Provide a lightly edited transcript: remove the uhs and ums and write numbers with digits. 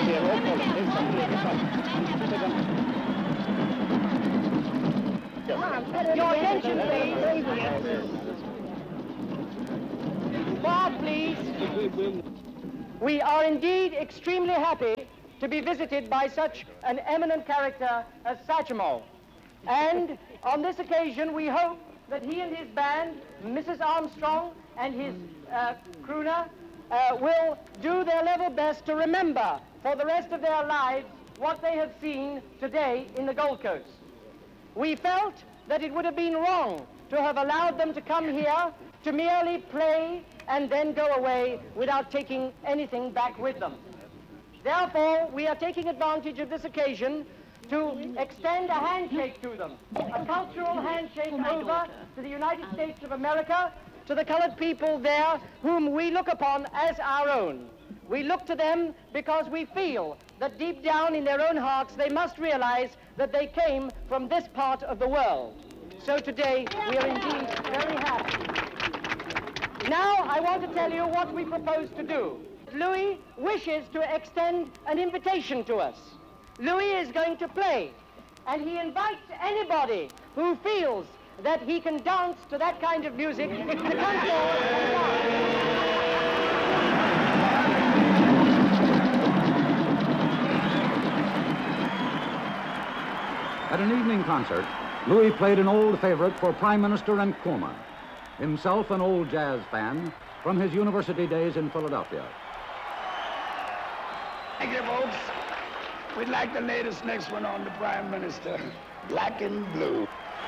Your attention, please. Quiet, please. We are indeed extremely happy to be visited by such an eminent character as Satchmo. And on this occasion, we hope that he and his band, Mrs. Armstrong and his crooner, will do their level best to remember for the rest of their lives what they have seen today in the Gold Coast. We felt that it would have been wrong to have allowed them to come here to merely play and then go away without taking anything back with them. Therefore, we are taking advantage of this occasion to extend a handshake to them, a cultural handshake over to the United States of America, to the colored people there whom we look upon as our own. We look to them because we feel that deep down in their own hearts they must realize that they came from this part of the world. So today we are indeed very happy. Now I want to tell you what we propose to do. Louis wishes to extend an invitation to us. Louis is going to play, and he invites anybody who feels that he can dance to that kind of music to come forward and dance. At an evening concert, Louis played an old favorite for Prime Minister Nkrumah, himself an old jazz fan from his university days in Philadelphia. Thank you, folks. We'd like to lay this next one on the Prime Minister, Black and Blue.